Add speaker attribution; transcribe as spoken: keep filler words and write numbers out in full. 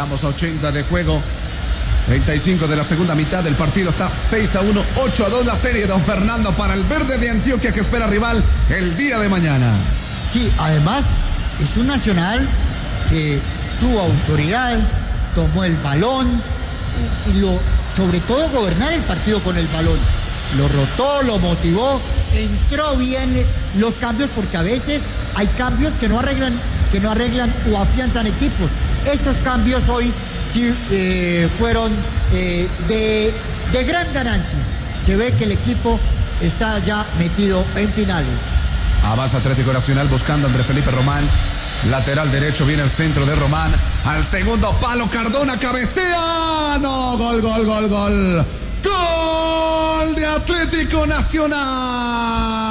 Speaker 1: Llegamos a ochenta de juego. treinta y cinco de la segunda mitad del partido. Está seis a uno, ocho a dos la serie, don Fernando, para el Verde de Antioquia, que espera rival el día de mañana.
Speaker 2: Sí, además es un Nacional que tuvo autoridad, tomó el balón y, y lo, sobre todo gobernar el partido con el balón. Lo rotó, lo motivó, entró bien los cambios, porque a veces hay cambios que no arreglan, que no arreglan o afianzan equipos. Estos cambios hoy sí eh, fueron eh, de, de gran ganancia. Se ve que el equipo está ya metido en finales.
Speaker 1: Avanza Atlético Nacional buscando a André Felipe Román. Lateral derecho, viene el centro de Román. Al segundo palo, Cardona cabecea. No, gol, gol, gol, gol. Gol de Atlético Nacional.